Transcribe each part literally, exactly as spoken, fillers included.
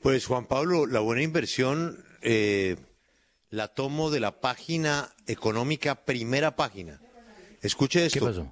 Pues Juan Pablo, la buena inversión eh, la tomo de la página económica, primera página. Escuche esto. ¿Qué pasó?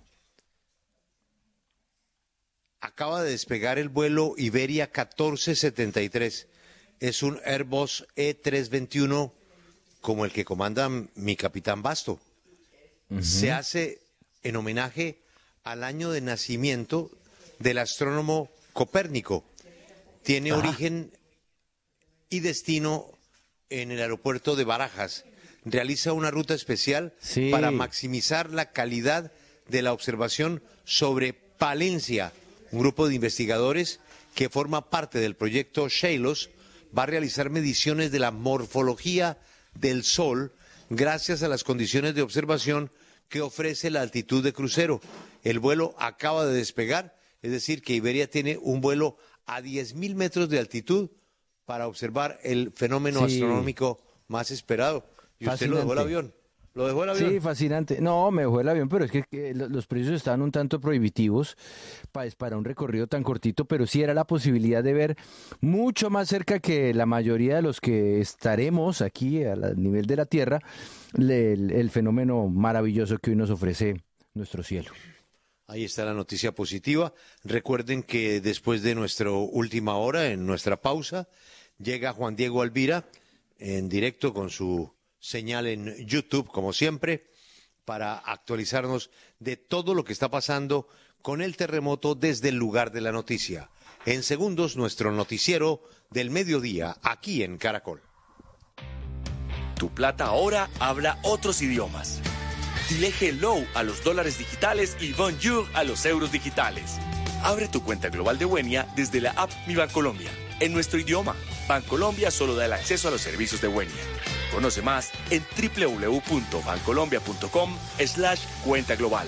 Acaba de despegar el vuelo Iberia catorce setenta y tres. Es un Airbus E trescientos veintiuno como el que comanda mi capitán Basto. Uh-huh. Se hace en homenaje al año de nacimiento del astrónomo Copérnico. Tiene Ajá. origen y destino en el aeropuerto de Barajas. Realiza una ruta especial sí. para maximizar la calidad de la observación sobre Palencia. Un grupo de investigadores que forma parte del proyecto Sheilos va a realizar mediciones de la morfología del Sol gracias a las condiciones de observación que ofrece la altitud de crucero. El vuelo acaba de despegar, es decir, que Iberia tiene un vuelo a diez mil metros de altitud para observar el fenómeno sí. astronómico más esperado. Y usted lo dejó el avión. ¿Lo dejó el avión? Sí, fascinante. No, me dejó el avión, pero es que, que los precios están un tanto prohibitivos para, para un recorrido tan cortito, pero sí era la posibilidad de ver mucho más cerca que la mayoría de los que estaremos aquí a nivel de la Tierra, el, el fenómeno maravilloso que hoy nos ofrece nuestro cielo. Ahí está la noticia positiva. Recuerden que después de nuestra última hora, en nuestra pausa, llega Juan Diego Alvira en directo con su señal en YouTube, como siempre, para actualizarnos de todo lo que está pasando con el terremoto desde el lugar de la noticia. En segundos, nuestro noticiero del mediodía, aquí en Caracol. Tu plata ahora habla otros idiomas. Dile hello a los dólares digitales y bonjour a los euros digitales. Abre tu cuenta global de Wenia desde la app Mi Bancolombia. En nuestro idioma, Bancolombia solo da el acceso a los servicios de Wenia. Conoce más en www.bancolombia.com slash cuenta global.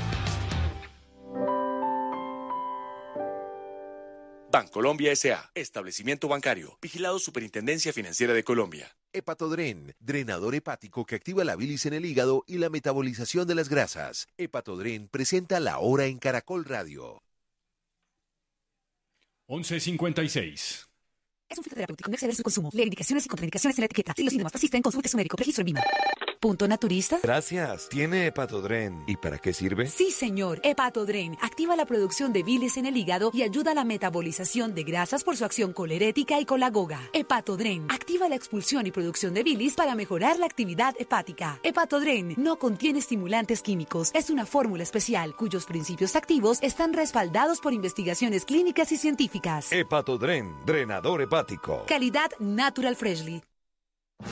Bancolombia S A. Establecimiento bancario. Vigilado Superintendencia Financiera de Colombia. Hepatodren, drenador hepático que activa la bilis en el hígado y la metabolización de las grasas. Hepatodren presenta La Hora en Caracol Radio. once cincuenta y seis. Es un fitoterapéutico, no exceder su consumo. Lee indicaciones y contraindicaciones en la etiqueta. Si los síntomas persisten, consulte a su médico. Registro en Vima. ¿Punto naturista? Gracias. ¿Tiene Hepatodren? ¿Y para qué sirve? Sí, señor. Hepatodren activa la producción de bilis en el hígado y ayuda a la metabolización de grasas por su acción colerética y colagoga. Hepatodren activa la expulsión y producción de bilis para mejorar la actividad hepática. Hepatodren no contiene estimulantes químicos. Es una fórmula especial cuyos principios activos están respaldados por investigaciones clínicas y científicas. Hepatodren, drenador hepático. Calidad Natural Freshly.